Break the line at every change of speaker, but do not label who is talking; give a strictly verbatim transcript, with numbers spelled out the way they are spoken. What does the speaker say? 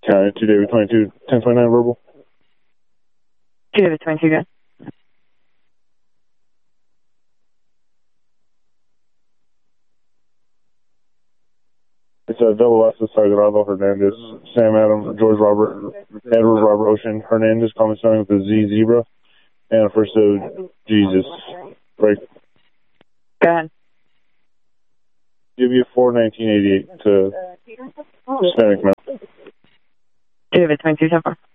County two David twenty-two, ten twenty-nine verbal.
two David twenty-two, good.
It's a Villa West, Sagrado Hernandez, Sam Adam, George Robert, Edward Robert Ocean, Hernandez, common spelling with a Z zebra, and a first of Jesus. Break.
Go ahead.
Give you four nineteen eighty-eight to Hispanic Mountain.
two David twenty-two, so far.